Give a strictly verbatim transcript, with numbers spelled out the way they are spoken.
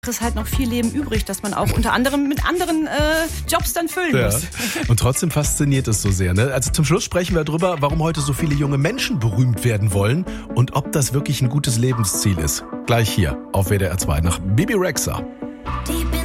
Es ist halt noch viel Leben übrig, dass man auch unter anderem mit anderen äh, Jobs dann füllen ja. muss. Und trotzdem fasziniert es so sehr. Ne? Also zum Schluss sprechen wir darüber, warum heute so viele junge Menschen berühmt werden wollen und ob das wirklich ein gutes Lebensziel ist. Gleich hier auf W D R zwei nach Bibi Rexha.